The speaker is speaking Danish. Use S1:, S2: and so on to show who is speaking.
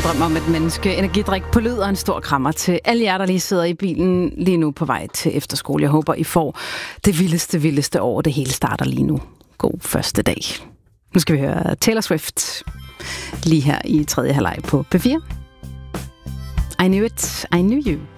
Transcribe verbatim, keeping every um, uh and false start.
S1: drømmer om et menneske. Energidrik på lyd og en stor krammer til alle jer, der lige sidder i bilen lige nu på vej til efterskole. Jeg håber, I får det vildeste, vildeste år. Det hele starter lige nu. God første dag. Nu skal vi høre Taylor Swift lige her i tredje halvleg på P fire. I knew it, I knew you.